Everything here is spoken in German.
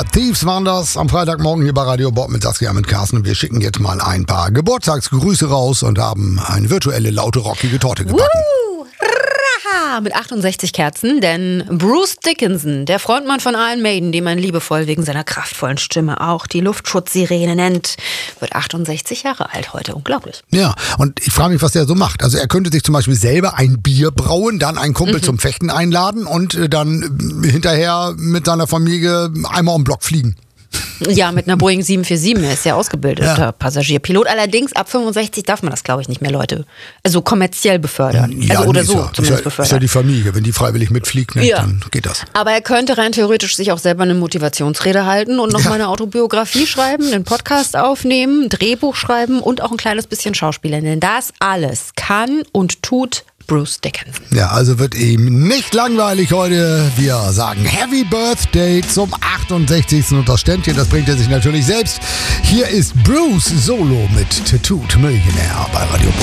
Thieves waren das am Freitagmorgen hier bei Radio Bob mit Saskia, mit Carsten. Und wir schicken jetzt mal ein paar Geburtstagsgrüße raus und haben eine virtuelle, laute, rockige Torte gebacken. Mit 68 Kerzen, denn Bruce Dickinson, der Frontmann von Iron Maiden, den man liebevoll wegen seiner kraftvollen Stimme auch die Luftschutzsirene nennt, wird 68 Jahre alt heute. Unglaublich. Ja, und ich frage mich, was der so macht. Also er könnte sich zum Beispiel selber ein Bier brauen, dann einen Kumpel zum Fechten einladen und dann hinterher mit seiner Familie einmal um den Block fliegen. Ja, mit einer Boeing 747, er ist ja ausgebildeter Passagierpilot. Allerdings ab 65 darf man das, glaube ich, nicht mehr, Leute. Also kommerziell befördern. Ja, also oder nee, so zumindest befördern. Ist ja die Familie, wenn die freiwillig mitfliegt, ne, dann geht das. Aber er könnte rein theoretisch sich auch selber eine Motivationsrede halten und noch mal eine Autobiografie schreiben, einen Podcast aufnehmen, ein Drehbuch schreiben und auch ein kleines bisschen Schauspielern. Denn das alles kann und tut Bruce Dickinson. Ja, also wird ihm nicht langweilig heute. Wir sagen Happy Birthday zum 68. Und das Ständchen, das bringt er sich natürlich selbst. Hier ist Bruce Solo mit Tattooed Millionär bei Radio Bob.